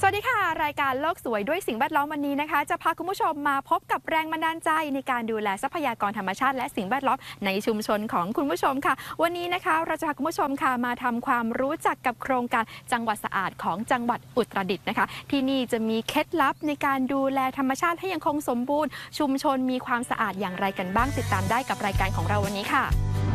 สวัสดีค่ะรายการโลกสวยด้วยสิ่งแวดล้อมวันนี้นะคะจะพาคุณผู้ชมมาพบกับแรงบันดาลใจในการดูแลทรัพยากรธรรมชาติและสิ่งแวดล้อมในชุมชนของคุณผู้ชมค่ะวันนี้นะคะเราจะพาคุณผู้ชมค่ะมาทำความรู้จักกับโครงการจังหวัดสะอาดของจังหวัดอุตรดิตถ์นะคะที่นี่จะมีเคล็ดลับในการดูแลธรรมชาติให้ยังคงสมบูรณ์ชุมชนมีความสะอาดอย่างไรกันบ้างติดตามได้กับรายการของเราวันนี้ค่ะ